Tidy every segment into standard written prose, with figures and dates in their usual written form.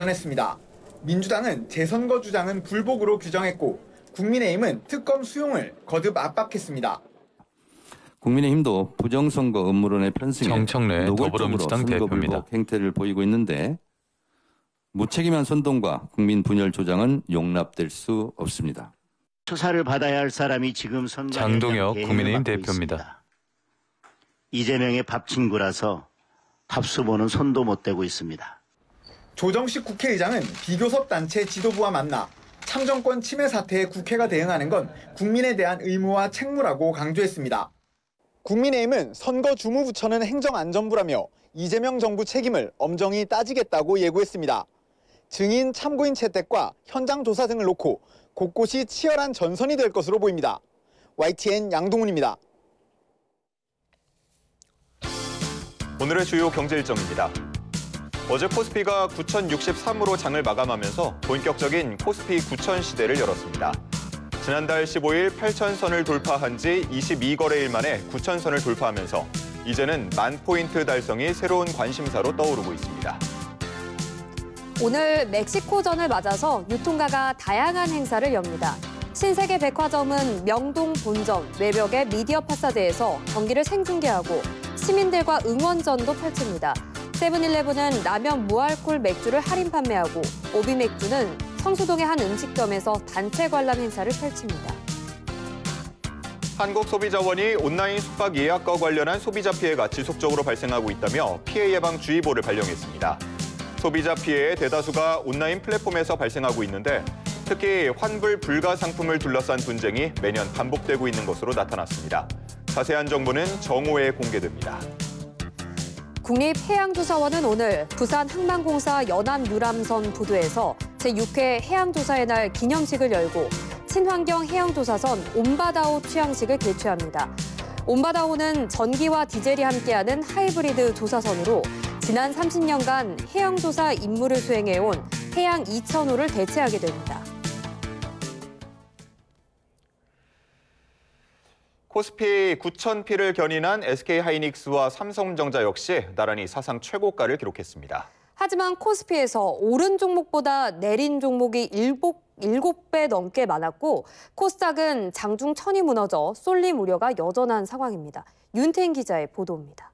했습니다. 민주당은 재선거 주장은 불복으로 규정했고 국민의힘은 특검 수용을 거듭 압박했습니다. 국민의힘도 부정선거 음모론의 편승에 정청래 더불어민주당 선거 대표입니다. 불복 행태를 보이고 있는데 무책임한 선동과 국민 분열 조장은 용납될 수 없습니다. 수사를 받아야 할 사람이 지금 선거 장동혁 국민의힘 대표입니다. 있습니다. 이재명의 밥 친구라서 합수보는 손도 못 대고 있습니다. 조정식 국회의장은 비교섭 단체 지도부와 만나 참정권 침해 사태에 국회가 대응하는 건 국민에 대한 의무와 책무라고 강조했습니다. 국민의힘은 선거 주무부처는 행정안전부라며 이재명 정부 책임을 엄정히 따지겠다고 예고했습니다. 증인 참고인 채택과 현장 조사 등을 놓고 곳곳이 치열한 전선이 될 것으로 보입니다. YTN 양동훈입니다. 오늘의 주요 경제 일정입니다. 어제 코스피가 9,063으로 장을 마감하면서 본격적인 코스피 9,000 시대를 열었습니다. 지난달 15일 8,000선을 돌파한 지 22거래일 만에 9,000선을 돌파하면서 이제는 10,000포인트 달성이 새로운 관심사로 떠오르고 있습니다. 오늘 멕시코전을 맞아서 유통가가 다양한 행사를 엽니다. 신세계 백화점은 명동 본점 외벽의 미디어 파사드에서 경기를 생중계하고 시민들과 응원전도 펼칩니다. 세븐일레븐은 라면 무알콜 맥주를 할인 판매하고 오비맥주는 성수동의 한 음식점에서 단체 관람 행사를 펼칩니다. 한국소비자원이 온라인 숙박 예약과 관련한 소비자 피해가 지속적으로 발생하고 있다며 피해 예방 주의보를 발령했습니다. 소비자 피해의 대다수가 온라인 플랫폼에서 발생하고 있는데 특히 환불 불가 상품을 둘러싼 분쟁이 매년 반복되고 있는 것으로 나타났습니다. 자세한 정보는 정오에 공개됩니다. 국립해양조사원은 오늘 부산 항만공사 연안유람선 부두에서 제6회 해양조사의 날 기념식을 열고 친환경 해양조사선 온바다호 취향식을 개최합니다. 온바다호는 전기와 디젤이 함께하는 하이브리드 조사선으로 지난 30년간 해양조사 임무를 수행해온 해양 2000호를 대체하게 됩니다. 코스피 9,000피를 견인한 SK하이닉스와 삼성전자 역시 나란히 사상 최고가를 기록했습니다. 하지만 코스피에서 오른 종목보다 내린 종목이 7배 넘게 많았고 코스닥은 장중 천이 무너져 쏠림 우려가 여전한 상황입니다. 윤태인 기자의 보도입니다.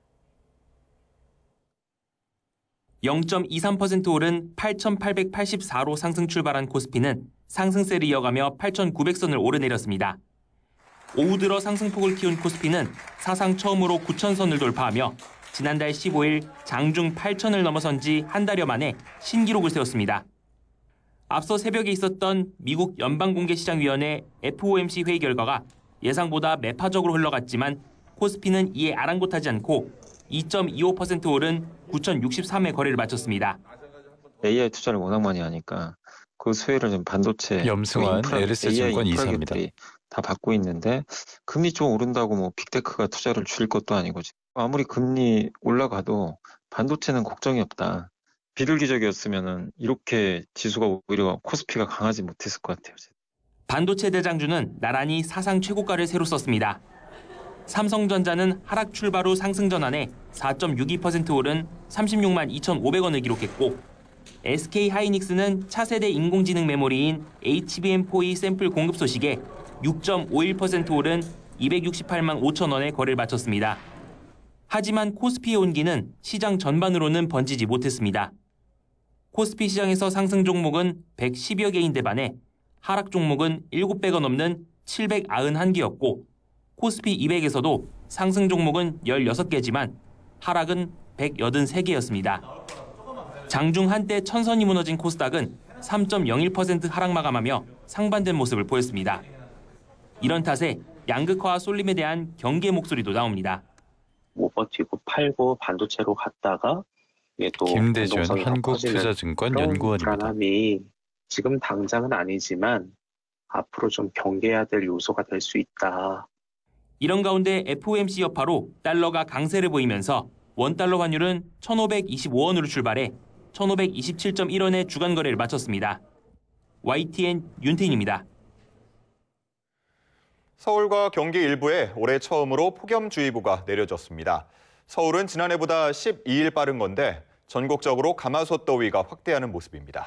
0.23% 오른 8,884로 상승 출발한 코스피는 상승세를 이어가며 8,900선을 오르내렸습니다. 오후 들어 상승폭을 키운 코스피는 사상 처음으로 9,000선을 돌파하며 지난달 15일 장중 8,000을 넘어선 지 한 달여 만에 신기록을 세웠습니다. 앞서 새벽에 있었던 미국 연방공개시장위원회 FOMC 회의 결과가 예상보다 매파적으로 흘러갔지만 코스피는 이에 아랑곳하지 않고 2.25% 오른 9,063의 거래를 마쳤습니다. AI 투자를 워낙 많이 하니까 그 수혜를 좀 반도체, 염승환 LS증권 이사입니다. 다 받고 있는데 금리 좀 오른다고 뭐 빅테크가 투자를 줄일 것도 아니고 아무리 금리 올라가도 반도체는 걱정이 없다. 비둘기적이었으면은 이렇게 지수가 오히려 코스피가 강하지 못했을 것 같아요. 반도체 대장주는 나란히 사상 최고가를 새로 썼습니다. 삼성전자는 하락 출발 후 상승 전환에 4.62% 오른 36만 2,500원을 기록했고 SK하이닉스는 차세대 인공지능 메모리인 HBM4E 샘플 공급 소식에 6.51% 오른 268만 5천 원의 거래를 마쳤습니다. 하지만 코스피의 온기는 시장 전반으로는 번지지 못했습니다. 코스피 시장에서 상승 종목은 110여 개인데 반해 하락 종목은 7배가 넘는 791개였고 코스피 200에서도 상승 종목은 16개지만 하락은 183개였습니다. 장중 한때 천선이 무너진 코스닥은 3.01% 하락 마감하며 상반된 모습을 보였습니다. 이런 탓에 양극화와 쏠림에 대한 경계 목소리도 나옵니다. 못 버티고 팔고 반도체로 갔다가 이게 또 김대준 한국투자증권 연구원입니다. 불안함이 지금 당장은 아니지만 앞으로 좀 경계해야 될 요소가 될 수 있다. 이런 가운데 FOMC 여파로 달러가 강세를 보이면서 원달러 환율은 1,525원으로 출발해 1,527.1원의 주간 거래를 마쳤습니다. YTN 윤태인입니다. 서울과 경기 일부에 올해 처음으로 폭염주의보가 내려졌습니다. 서울은 지난해보다 12일 빠른 건데 전국적으로 가마솥 더위가 확대하는 모습입니다.